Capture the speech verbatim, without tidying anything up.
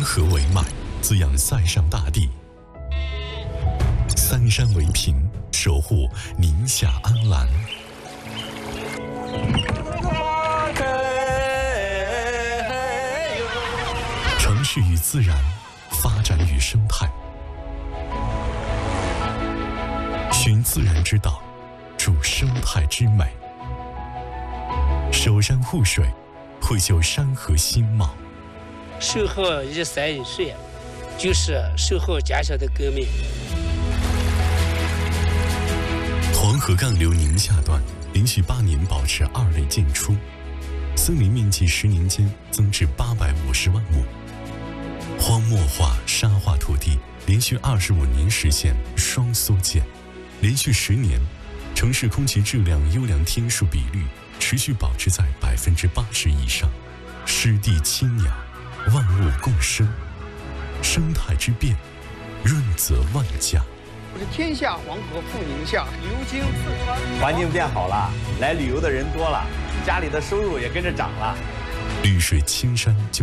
河为脉，滋养塞上大地；三山为屏，守护宁夏安澜。城市与自然，发展与生态，寻自然之道，筑生态之美。守山护水，绘就山河新貌。 守护一山一水，就是守护家乡的革命。 黄河干流宁夏段连续八年保持二类建出，森林面积十年间增至八百五十万亩。荒漠化、沙化土地连续二十五年实现双缩减，连续十年，城市空气质量优良天数比率持续保持在百分之八十以上，湿地清雅，万物共生，生态之变，润泽万家。 我是天下黄河赴宁夏，流经四川。 环境变好了，来旅游的人多了，家里的收入也跟着涨了。 绿水青山就